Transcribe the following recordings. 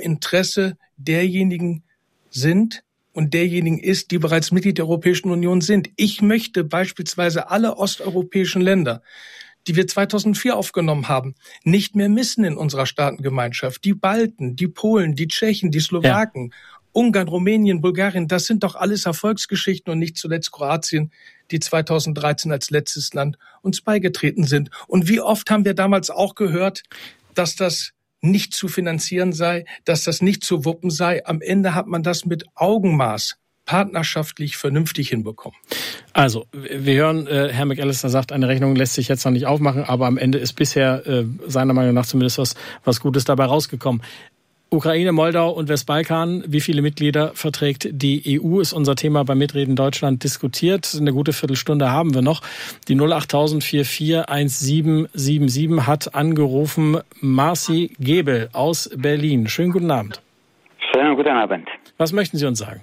Interesse derjenigen sind und derjenigen ist, die bereits Mitglied der Europäischen Union sind. Ich möchte beispielsweise alle osteuropäischen Länder, die wir 2004 aufgenommen haben, nicht mehr missen in unserer Staatengemeinschaft. Die Balten, die Polen, die Tschechen, die Slowaken, Ungarn, Rumänien, Bulgarien, das sind doch alles Erfolgsgeschichten und nicht zuletzt Kroatien, die 2013 als letztes Land uns beigetreten sind. Und wie oft haben wir damals auch gehört, dass das nicht zu finanzieren sei, dass das nicht zu wuppen sei. Am Ende hat man das mit Augenmaß partnerschaftlich vernünftig hinbekommen. Also, wir hören, Herr McAllister sagt, eine Rechnung lässt sich jetzt noch nicht aufmachen, aber am Ende ist bisher seiner Meinung nach zumindest was Gutes dabei rausgekommen. Ukraine, Moldau und Westbalkan, wie viele Mitglieder verträgt die EU, ist unser Thema beim Mitreden Deutschland diskutiert. Eine gute Viertelstunde haben wir noch. Die 08000 44 1777 hat angerufen Marci Gebel aus Berlin. Schönen guten Abend. Schönen guten Abend. Was möchten Sie uns sagen?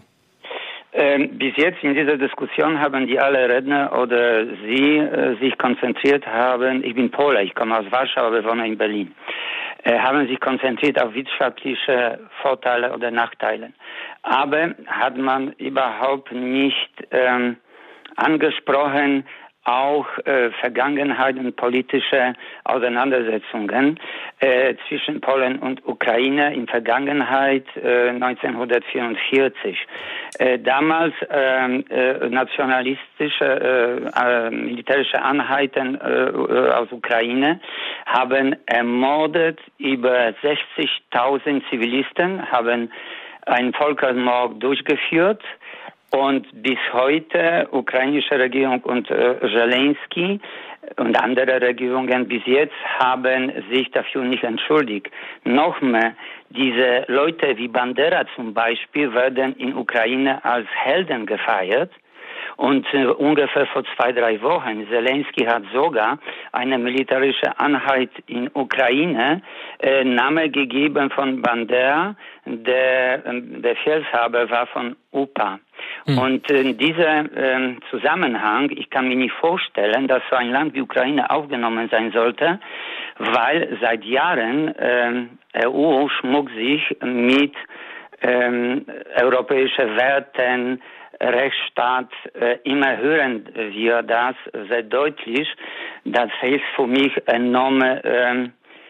Bis jetzt in dieser Diskussion haben die alle Redner oder Sie sich konzentriert haben, ich bin Pole, ich komme aus Warschau, aber wohne in Berlin, haben sich konzentriert auf wirtschaftliche Vorteile oder Nachteile. Aber hat man überhaupt nicht angesprochen, auch Vergangenheit und politische Auseinandersetzungen zwischen Polen und Ukraine in Vergangenheit 1944. Damals nationalistische militärische Einheiten aus Ukraine haben ermordet über 60.000 Zivilisten, haben einen Völkermord durchgeführt. Und bis heute, ukrainische Regierung und Zelensky und andere Regierungen bis jetzt haben sich dafür nicht entschuldigt. Noch mehr, diese Leute wie Bandera zum Beispiel werden in Ukraine als Helden gefeiert. Und ungefähr vor 2-3 Wochen, Zelensky hat sogar eine militärische Einheit in Ukraine Name gegeben von Bandera, der Befehlshaber war von UPA. Und in diesem Zusammenhang, ich kann mir nicht vorstellen, dass so ein Land wie Ukraine aufgenommen sein sollte, weil seit Jahren EU schmuckt sich mit europäischen Werten, Rechtsstaat, immer hören wir das sehr deutlich. Das ist für mich enormer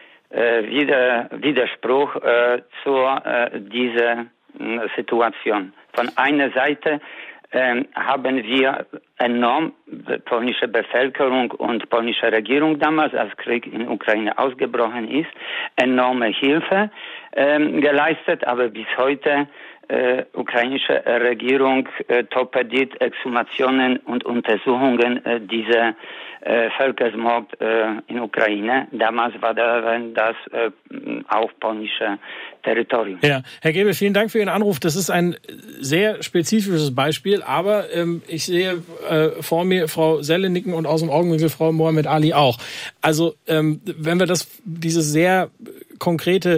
Widerspruch zu dieser Situation. Von einer Seite haben wir enorm polnische Bevölkerung und polnische Regierung damals, als Krieg in Ukraine ausgebrochen ist, enorme Hilfe geleistet, aber bis heute ukrainische Regierung torpediert Exhumationen und Untersuchungen dieser Völkermord in Ukraine. Damals war das auch polnische Territorium. Ja, Herr Gebel, vielen Dank für Ihren Anruf. Das ist ein sehr spezifisches Beispiel, aber ich sehe vor mir Frau Selle nicken und aus dem Augenwinkel Frau Mohammed Ali auch. Also wenn wir diesen sehr konkreten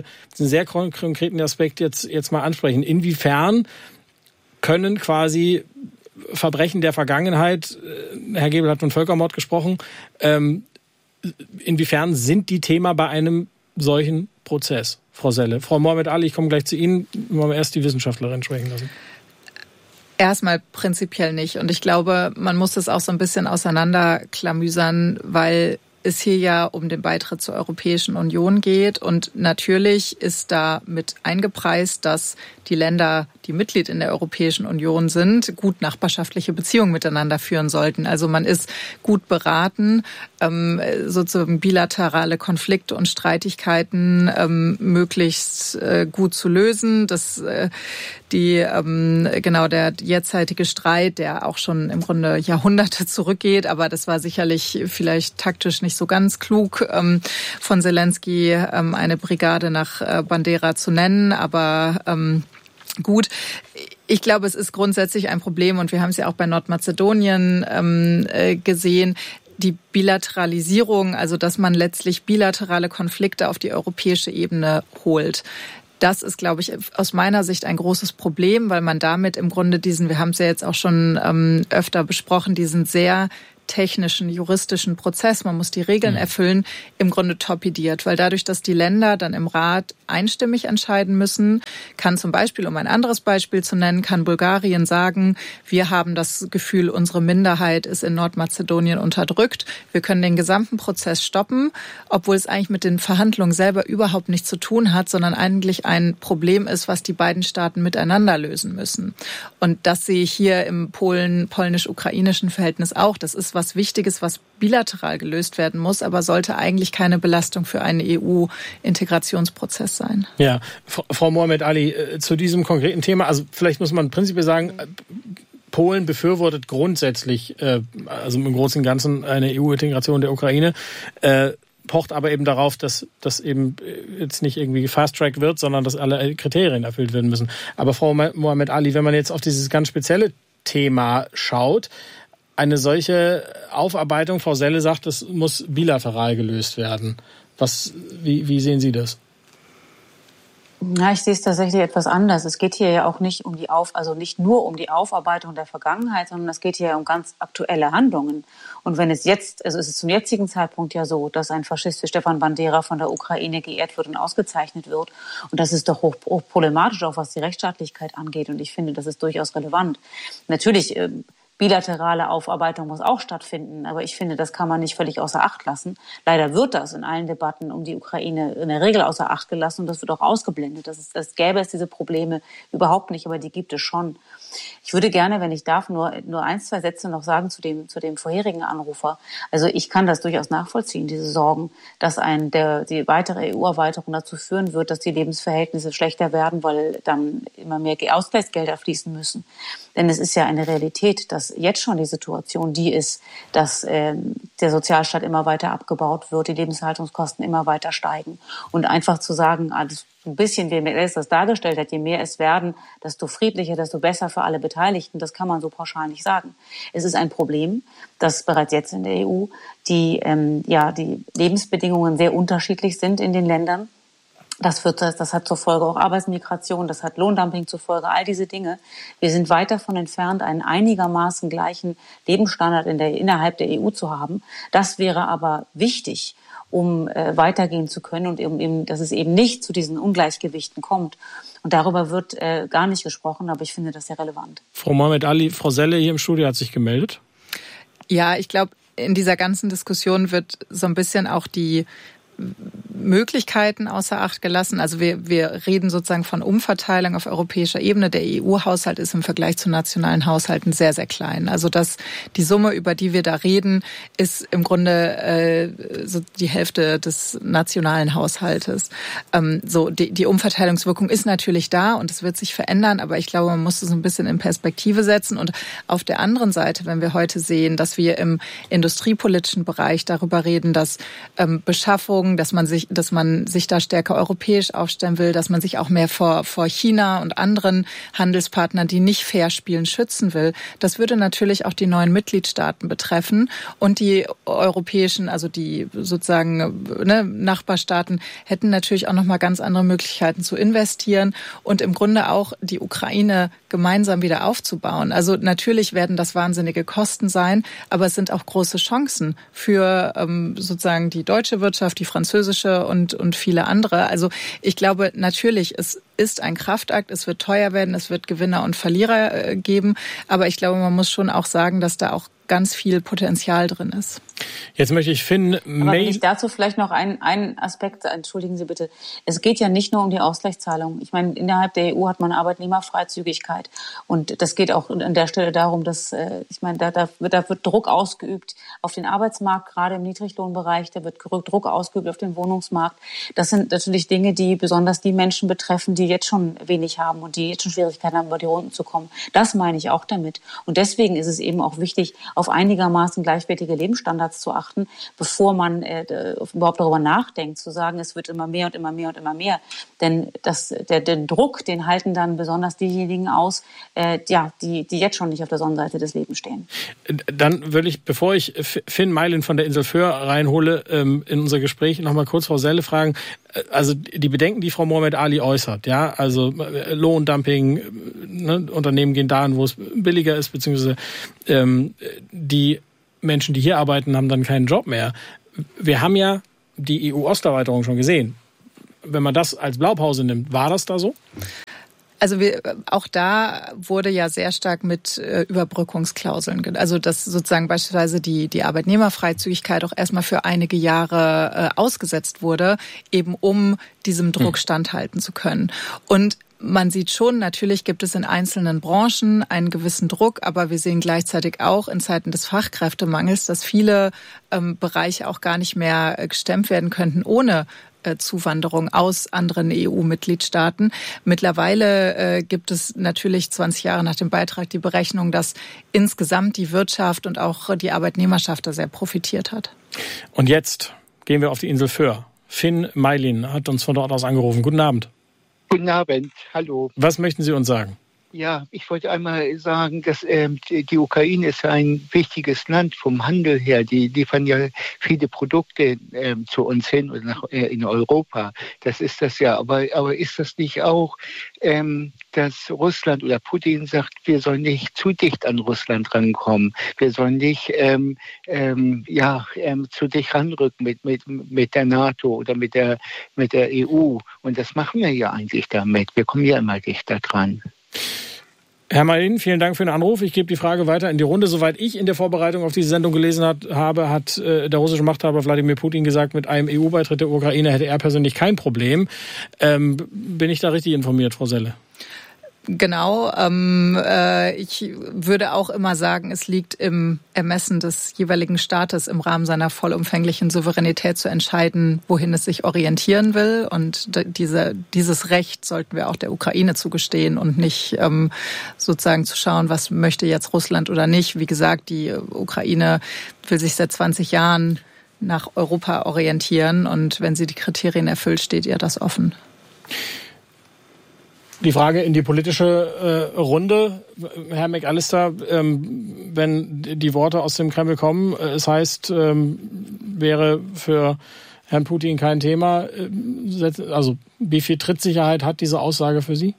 Aspekt jetzt mal ansprechen, inwiefern können quasi Verbrechen der Vergangenheit, Herr Gebel hat von Völkermord gesprochen, inwiefern sind die Thema bei einem solchen Prozess, Frau Selle? Frau Mohammed Ali, ich komme gleich zu Ihnen, wollen wir erst die Wissenschaftlerin sprechen lassen. Erstmal prinzipiell nicht. Und ich glaube, man muss das auch so ein bisschen auseinanderklamüsern, weil es hier ja um den Beitritt zur Europäischen Union geht. Und natürlich ist da mit eingepreist, dass die Länder, die Mitglied in der Europäischen Union sind, gut nachbarschaftliche Beziehungen miteinander führen sollten. Also man ist gut beraten, sozusagen bilaterale Konflikte und Streitigkeiten möglichst gut zu lösen. Der derzeitige Streit, der auch schon im Grunde Jahrhunderte zurückgeht, aber das war sicherlich vielleicht taktisch nicht so ganz klug, von Zelensky eine Brigade nach Bandera zu nennen, aber gut. Ich glaube, es ist grundsätzlich ein Problem und wir haben es ja auch bei Nordmazedonien gesehen. Die Bilateralisierung, also dass man letztlich bilaterale Konflikte auf die europäische Ebene holt. Das ist, glaube ich, aus meiner Sicht ein großes Problem, weil man damit im Grunde wir haben es ja jetzt auch schon öfter besprochen, diesen sehr technischen, juristischen Prozess, man muss die Regeln erfüllen, im Grunde torpediert. Weil dadurch, dass die Länder dann im Rat einstimmig entscheiden müssen, kann zum Beispiel, um ein anderes Beispiel zu nennen, kann Bulgarien sagen, wir haben das Gefühl, unsere Minderheit ist in Nordmazedonien unterdrückt. Wir können den gesamten Prozess stoppen, obwohl es eigentlich mit den Verhandlungen selber überhaupt nichts zu tun hat, sondern eigentlich ein Problem ist, was die beiden Staaten miteinander lösen müssen. Und das sehe ich hier im polnisch-ukrainischen Verhältnis auch. Das ist was Wichtiges, was bilateral gelöst werden muss, aber sollte eigentlich keine Belastung für einen EU-Integrationsprozz sein. Ja, Frau Mohamed Ali, zu diesem konkreten Thema, also vielleicht muss man prinzipiell sagen, Polen befürwortet grundsätzlich, also im Großen und Ganzen, eine EU-Integration der Ukraine, pocht aber eben darauf, dass das eben jetzt nicht irgendwie Fast-Track wird, sondern dass alle Kriterien erfüllt werden müssen. Aber Frau Mohamed Ali, wenn man jetzt auf dieses ganz spezielle Thema schaut, eine solche Aufarbeitung, Frau Selle sagt, das muss bilateral gelöst werden. Wie sehen Sie das? Ja, ich sehe es tatsächlich etwas anders. Es geht hier ja auch nicht nicht nur um die Aufarbeitung der Vergangenheit, sondern es geht hier um ganz aktuelle Handlungen. Und wenn es ist es zum jetzigen Zeitpunkt ja so, dass ein Faschist wie Stefan Bandera von der Ukraine geehrt wird und ausgezeichnet wird. Und das ist doch hoch problematisch, auch was die Rechtsstaatlichkeit angeht. Und ich finde, das ist durchaus relevant. Natürlich, bilaterale Aufarbeitung muss auch stattfinden, aber ich finde, das kann man nicht völlig außer Acht lassen. Leider wird das in allen Debatten um die Ukraine in der Regel außer Acht gelassen und das wird auch ausgeblendet. Das gäbe es diese Probleme überhaupt nicht, aber die gibt es schon. Ich würde gerne, wenn ich darf, nur 1, 2 Sätze noch sagen zu dem vorherigen Anrufer. Also ich kann das durchaus nachvollziehen, diese Sorgen, dass die weitere EU-Erweiterung dazu führen wird, dass die Lebensverhältnisse schlechter werden, weil dann immer mehr Ausgleichsgelder fließen müssen. Denn es ist ja eine Realität, dass jetzt schon die Situation die ist, dass der Sozialstaat immer weiter abgebaut wird, die Lebenshaltungskosten immer weiter steigen. Und einfach zu sagen, ein bisschen, wie MLS das dargestellt hat, je mehr es werden, desto friedlicher, desto besser für alle Beteiligten, das kann man so pauschal nicht sagen. Es ist ein Problem, dass bereits jetzt in der EU die Lebensbedingungen sehr unterschiedlich sind in den Ländern. Das hat zur Folge auch Arbeitsmigration, das hat Lohndumping zur Folge, all diese Dinge. Wir sind weit davon entfernt, einen einigermaßen gleichen Lebensstandard innerhalb der EU zu haben. Das wäre aber wichtig, um weitergehen zu können und dass es eben nicht zu diesen Ungleichgewichten kommt. Und darüber wird gar nicht gesprochen, aber ich finde das sehr relevant. Frau Mohamed Ali, Frau Selle hier im Studio hat sich gemeldet. Ja, ich glaube, in dieser ganzen Diskussion wird so ein bisschen auch die Möglichkeiten außer Acht gelassen. Also wir reden sozusagen von Umverteilung auf europäischer Ebene. Der EU-Haushalt ist im Vergleich zu nationalen Haushalten sehr, sehr klein. Also die Summe, über die wir da reden, ist im Grunde so die Hälfte des nationalen Haushaltes. Die Umverteilungswirkung ist natürlich da und es wird sich verändern, aber ich glaube, man muss es ein bisschen in Perspektive setzen. Und auf der anderen Seite, wenn wir heute sehen, dass wir im industriepolitischen Bereich darüber reden, dass Beschaffung, dass man sich da stärker europäisch aufstellen will, dass man sich auch mehr vor China und anderen Handelspartnern, die nicht fair spielen, schützen will. Das würde natürlich auch die neuen Mitgliedstaaten betreffen und die europäischen, also die sozusagen Nachbarstaaten hätten natürlich auch noch mal ganz andere Möglichkeiten zu investieren und im Grunde auch die Ukraine gemeinsam wieder aufzubauen. Also natürlich werden das wahnsinnige Kosten sein, aber es sind auch große Chancen für sozusagen die deutsche Wirtschaft, die französische und viele andere. Also ich glaube natürlich, es ist ein Kraftakt, es wird teuer werden, es wird Gewinner und Verlierer geben, aber ich glaube, man muss schon auch sagen, dass da auch ganz viel Potenzial drin ist. Jetzt möchte ich Finn Aber wenn ich dazu vielleicht noch einen Aspekt, entschuldigen Sie bitte, es geht ja nicht nur um die Ausgleichszahlung. Ich meine, innerhalb der EU hat man Arbeitnehmerfreizügigkeit und das geht auch an der Stelle darum, dass, da wird Druck ausgeübt auf den Arbeitsmarkt, gerade im Niedriglohnbereich, da wird Druck ausgeübt auf den Wohnungsmarkt. Das sind natürlich Dinge, die besonders die Menschen betreffen, die jetzt schon wenig haben und die jetzt schon Schwierigkeiten haben, über die Runden zu kommen. Das meine ich auch damit. Und deswegen ist es eben auch wichtig, auf einigermaßen gleichwertige Lebensstandards zu achten, bevor man überhaupt darüber nachdenkt, zu sagen, es wird immer mehr und immer mehr und immer mehr. Denn den Druck, den halten dann besonders diejenigen aus, die jetzt schon nicht auf der Sonnenseite des Lebens stehen. Dann würde ich, bevor ich Finn Meilin von der Insel Föhr reinhole, in unser Gespräch noch mal kurz Frau Selle fragen. Also die Bedenken, die Frau Mohamed Ali äußert, ja, also Lohndumping, Unternehmen gehen dahin, wo es billiger ist, beziehungsweise die Menschen, die hier arbeiten, haben dann keinen Job mehr. Wir haben ja die EU-Osterweiterung schon gesehen. Wenn man das als Blaupause nimmt, war das da so? Also auch da wurde ja sehr stark mit Überbrückungsklauseln, also dass sozusagen beispielsweise die Arbeitnehmerfreizügigkeit auch erstmal für einige Jahre ausgesetzt wurde, eben um diesem Druck standhalten zu können. Und man sieht schon, natürlich gibt es in einzelnen Branchen einen gewissen Druck, aber wir sehen gleichzeitig auch in Zeiten des Fachkräftemangels, dass viele Bereiche auch gar nicht mehr gestemmt werden könnten ohne Zuwanderung aus anderen EU-Mitgliedstaaten. Mittlerweile gibt es natürlich 20 Jahre nach dem Beitrag die Berechnung, dass insgesamt die Wirtschaft und auch die Arbeitnehmerschaft da sehr profitiert hat. Und jetzt gehen wir auf die Insel Föhr. Finn Meilin hat uns von dort aus angerufen. Guten Abend. Guten Abend, hallo. Was möchten Sie uns sagen? Ja, ich wollte einmal sagen, dass die Ukraine ist ein wichtiges Land vom Handel her. Die liefern ja viele Produkte zu uns hin und in Europa. Das ist das ja. Aber ist das nicht auch, dass Russland oder Putin sagt, wir sollen nicht zu dicht an Russland rankommen. Wir sollen nicht zu dicht ranrücken mit der NATO oder mit der EU. Und das machen wir ja eigentlich damit. Wir kommen ja immer dichter dran. Herr Meilin, vielen Dank für den Anruf. Ich gebe die Frage weiter in die Runde. Soweit ich in der Vorbereitung auf diese Sendung gelesen habe, hat der russische Machthaber Wladimir Putin gesagt, mit einem EU-Beitritt der Ukraine hätte er persönlich kein Problem. Bin ich da richtig informiert, Frau Selle? Genau. Ich würde auch immer sagen, es liegt im Ermessen des jeweiligen Staates im Rahmen seiner vollumfänglichen Souveränität zu entscheiden, wohin es sich orientieren will. Und dieses Recht sollten wir auch der Ukraine zugestehen und nicht sozusagen zu schauen, was möchte jetzt Russland oder nicht. Wie gesagt, die Ukraine will sich seit 20 Jahren nach Europa orientieren. Und wenn sie die Kriterien erfüllt, steht ihr das offen. Die Frage in die politische Runde, Herr McAllister, wenn die Worte aus dem Kreml kommen, es heißt, wäre für Herrn Putin kein Thema. Also wie viel Trittsicherheit hat diese Aussage für Sie?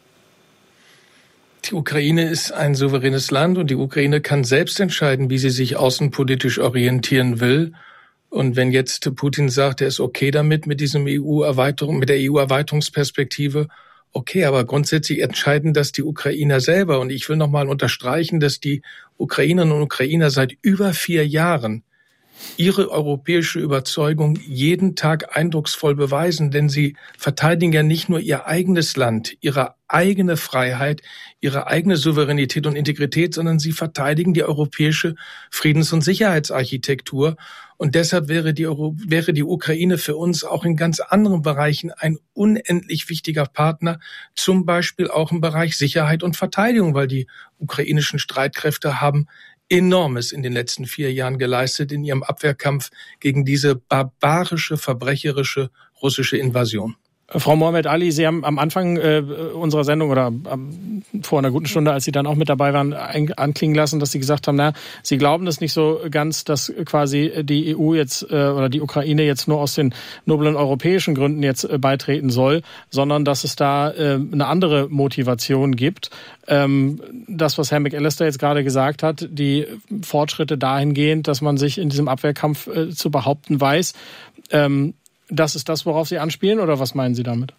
Die Ukraine ist ein souveränes Land und die Ukraine kann selbst entscheiden, wie sie sich außenpolitisch orientieren will. Und wenn jetzt Putin sagt, er ist okay damit, mit diesem mit der EU-Erweiterungsperspektive, okay, aber grundsätzlich entscheiden das die Ukrainer selber. Und ich will nochmal unterstreichen, dass die Ukrainerinnen und Ukrainer seit über 4 Jahren ihre europäische Überzeugung jeden Tag eindrucksvoll beweisen, denn sie verteidigen ja nicht nur ihr eigenes Land, ihre eigene Freiheit, ihre eigene Souveränität und Integrität, sondern sie verteidigen die europäische Friedens- und Sicherheitsarchitektur. Und deshalb wäre die Ukraine für uns auch in ganz anderen Bereichen ein unendlich wichtiger Partner, zum Beispiel auch im Bereich Sicherheit und Verteidigung, weil die ukrainischen Streitkräfte haben Enormes in den letzten 4 Jahren geleistet in ihrem Abwehrkampf gegen diese barbarische, verbrecherische russische Invasion. Frau Mohammed Ali, Sie haben am Anfang unserer Sendung oder vor einer guten Stunde, als Sie dann auch mit dabei waren, anklingen lassen, dass Sie gesagt haben, Sie glauben das nicht so ganz, dass quasi die EU jetzt oder die Ukraine jetzt nur aus den noblen europäischen Gründen jetzt beitreten soll, sondern dass es da eine andere Motivation gibt. Das, was Herr McAllister jetzt gerade gesagt hat, die Fortschritte dahingehend, dass man sich in diesem Abwehrkampf zu behaupten weiß, das ist das, worauf Sie anspielen, oder was meinen Sie damit?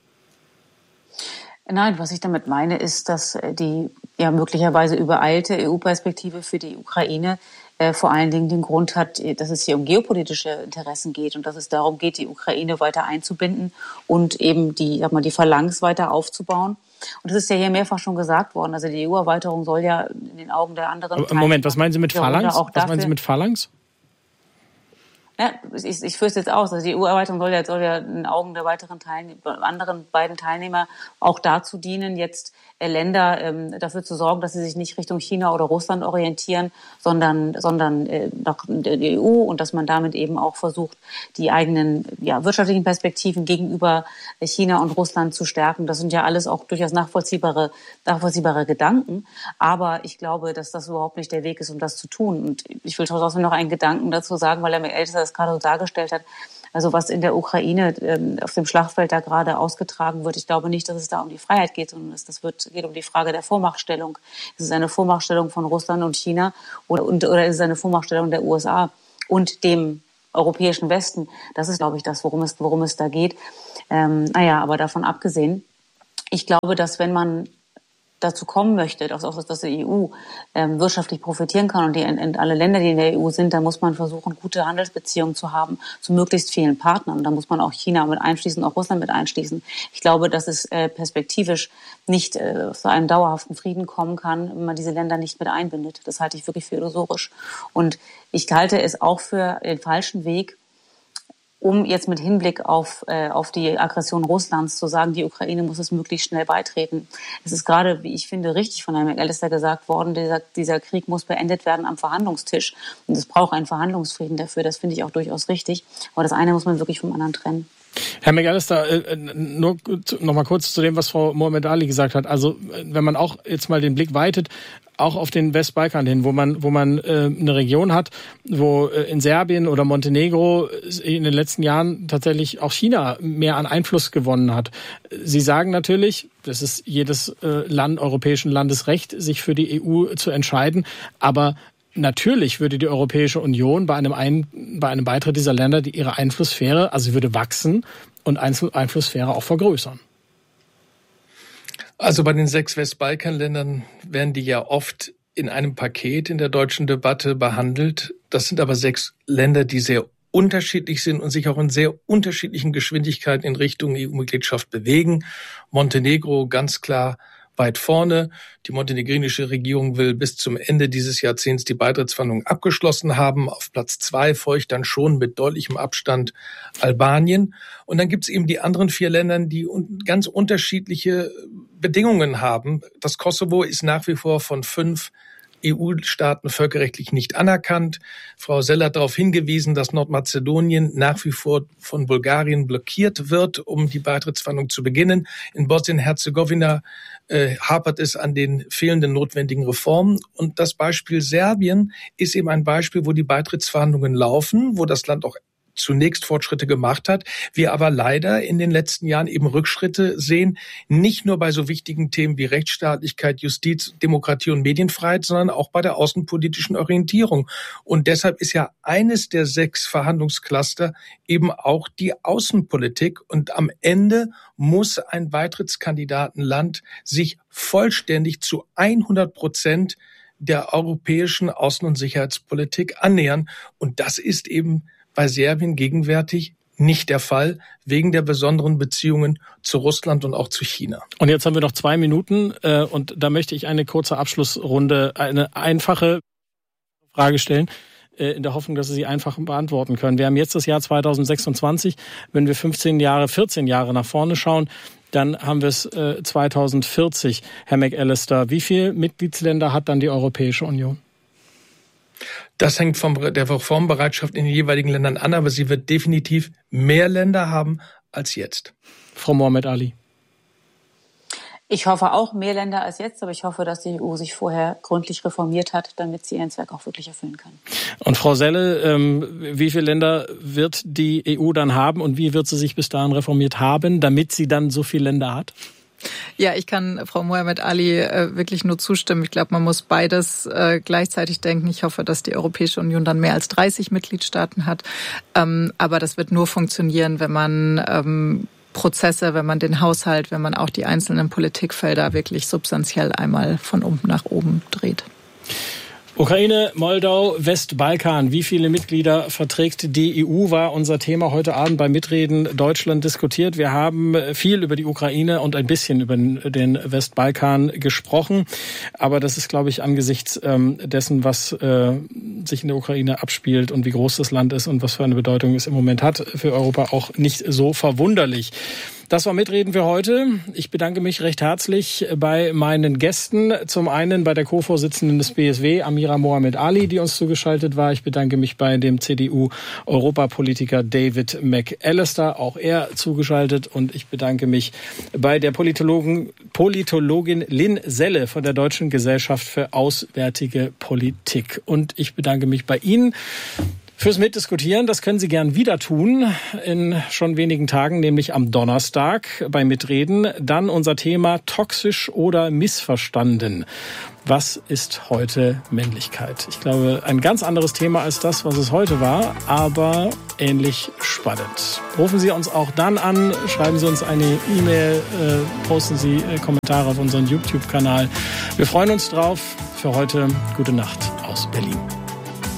Nein, was ich damit meine, ist, dass die ja möglicherweise übereilte EU-Perspektive für die Ukraine vor allen Dingen den Grund hat, dass es hier um geopolitische Interessen geht und dass es darum geht, die Ukraine weiter einzubinden und eben die Phalanx weiter aufzubauen. Und das ist ja hier mehrfach schon gesagt worden. Also die EU-Erweiterung soll ja in den Augen der anderen... Moment, was meinen Sie mit Phalanx? Was meinen Sie mit Phalanx? Ja, ich führe es jetzt aus. Also die EU-Erweiterung soll ja in den Augen der anderen beiden Teilnehmer auch dazu dienen, jetzt Länder dafür zu sorgen, dass sie sich nicht Richtung China oder Russland orientieren, sondern nach der EU, und dass man damit eben auch versucht, die eigenen wirtschaftlichen Perspektiven gegenüber China und Russland zu stärken. Das sind ja alles auch durchaus nachvollziehbare Gedanken. Aber ich glaube, dass das überhaupt nicht der Weg ist, um das zu tun. Und ich will trotzdem noch einen Gedanken dazu sagen, weil Herr McAllister das gerade so dargestellt hat. Also was in der Ukraine auf dem Schlachtfeld da gerade ausgetragen wird, ich glaube nicht, dass es da um die Freiheit geht, sondern geht um die Frage der Vormachtstellung. Ist es eine Vormachtstellung von Russland und China oder ist es eine Vormachtstellung der USA und dem europäischen Westen? Das ist, glaube ich, das, worum es da geht. Aber davon abgesehen, ich glaube, dass wenn man dazu kommen möchte, dass die EU wirtschaftlich profitieren kann und alle Länder, die in der EU sind, dann muss man versuchen, gute Handelsbeziehungen zu haben zu möglichst vielen Partnern. Und da muss man auch China mit einschließen, auch Russland mit einschließen. Ich glaube, dass es perspektivisch nicht zu einem dauerhaften Frieden kommen kann, wenn man diese Länder nicht mit einbindet. Das halte ich wirklich für illusorisch. Und ich halte es auch für den falschen Weg, um jetzt mit Hinblick auf die Aggression Russlands zu sagen, die Ukraine muss es möglichst schnell beitreten. Es ist gerade, wie ich finde, richtig von Herrn McAllister gesagt worden, dieser Krieg muss beendet werden am Verhandlungstisch. Und es braucht einen Verhandlungsfrieden dafür. Das finde ich auch durchaus richtig. Aber das eine muss man wirklich vom anderen trennen. Herr McAllister, nur noch mal kurz zu dem, was Frau Mohammed Ali gesagt hat. Also wenn man auch jetzt mal den Blick weitet, auch auf den Westbalkan hin, wo man eine Region hat, wo in Serbien oder Montenegro in den letzten Jahren tatsächlich auch China mehr an Einfluss gewonnen hat. Sie sagen natürlich, das ist jedes europäischen Landes Recht, sich für die EU zu entscheiden, aber natürlich würde die Europäische Union bei einem Beitritt dieser Länder ihre Einflusssphäre, also sie würde wachsen und Einflusssphäre auch vergrößern. Also bei den 6 Westbalkanländern werden die ja oft in einem Paket in der deutschen Debatte behandelt. Das sind aber 6 Länder, die sehr unterschiedlich sind und sich auch in sehr unterschiedlichen Geschwindigkeiten in Richtung EU-Mitgliedschaft bewegen. Montenegro ganz klar weit vorne. Die montenegrinische Regierung will bis zum Ende dieses Jahrzehnts die Beitrittsverhandlungen abgeschlossen haben. Auf Platz 2 folgt dann schon mit deutlichem Abstand Albanien. Und dann gibt es eben die anderen 4 Länder, die ganz unterschiedliche Bedingungen haben. Das Kosovo ist nach wie vor von 5 EU-Staaten völkerrechtlich nicht anerkannt. Frau Sell hat darauf hingewiesen, dass Nordmazedonien nach wie vor von Bulgarien blockiert wird, um die Beitrittsverhandlungen zu beginnen. In Bosnien-Herzegowina hapert es an den fehlenden notwendigen Reformen. Und das Beispiel Serbien ist eben ein Beispiel, wo die Beitrittsverhandlungen laufen, wo das Land auch zunächst Fortschritte gemacht hat, wir aber leider in den letzten Jahren eben Rückschritte sehen, nicht nur bei so wichtigen Themen wie Rechtsstaatlichkeit, Justiz, Demokratie und Medienfreiheit, sondern auch bei der außenpolitischen Orientierung. Und deshalb ist ja eines der 6 Verhandlungscluster eben auch die Außenpolitik. Und am Ende muss ein Beitrittskandidatenland sich vollständig zu 100% der europäischen Außen- und Sicherheitspolitik annähern. Und das ist eben bei Serbien gegenwärtig nicht der Fall, wegen der besonderen Beziehungen zu Russland und auch zu China. Und jetzt haben wir noch 2 Minuten und da möchte ich eine kurze Abschlussrunde, eine einfache Frage stellen, in der Hoffnung, dass Sie sie einfach beantworten können. Wir haben jetzt das Jahr 2026. Wenn wir 14 Jahre nach vorne schauen, dann haben wir es 2040. Herr McAllister, wie viele Mitgliedsländer hat dann die Europäische Union? Das hängt von der Reformbereitschaft in den jeweiligen Ländern an, aber sie wird definitiv mehr Länder haben als jetzt. Frau Mohammed Ali. Ich hoffe auch mehr Länder als jetzt, aber ich hoffe, dass die EU sich vorher gründlich reformiert hat, damit sie ihren Zweck auch wirklich erfüllen kann. Und Frau Selle, wie viele Länder wird die EU dann haben und wie wird sie sich bis dahin reformiert haben, damit sie dann so viele Länder hat? Ja, ich kann Frau Mohammed Ali wirklich nur zustimmen. Ich glaube, man muss beides gleichzeitig denken. Ich hoffe, dass die Europäische Union dann mehr als 30 Mitgliedstaaten hat. Aber das wird nur funktionieren, wenn man Prozesse, wenn man den Haushalt, wenn man auch die einzelnen Politikfelder wirklich substanziell einmal von unten nach oben dreht. Ukraine, Moldau, Westbalkan. Wie viele Mitglieder verträgt die EU, war unser Thema heute Abend bei Mitreden Deutschland diskutiert. Wir haben viel über die Ukraine und ein bisschen über den Westbalkan gesprochen. Aber das ist, glaube ich, angesichts dessen, was sich in der Ukraine abspielt und wie groß das Land ist und was für eine Bedeutung es im Moment hat, für Europa auch nicht so verwunderlich. Das war Mitreden für heute. Ich bedanke mich recht herzlich bei meinen Gästen. Zum einen bei der Co-Vorsitzenden des BSW, Amira Mohammed Ali, die uns zugeschaltet war. Ich bedanke mich bei dem CDU-Europapolitiker David McAllister, auch er zugeschaltet. Und ich bedanke mich bei der Politologin Lynn Selle von der Deutschen Gesellschaft für Auswärtige Politik. Und ich bedanke mich bei Ihnen Fürs Mitdiskutieren, das können Sie gern wieder tun in schon wenigen Tagen, nämlich am Donnerstag bei Mitreden. Dann unser Thema toxisch oder missverstanden. Was ist heute Männlichkeit? Ich glaube, ein ganz anderes Thema als das, was es heute war, aber ähnlich spannend. Rufen Sie uns auch dann an, schreiben Sie uns eine E-Mail, posten Sie Kommentare auf unseren YouTube-Kanal. Wir freuen uns drauf. Für heute gute Nacht aus Berlin.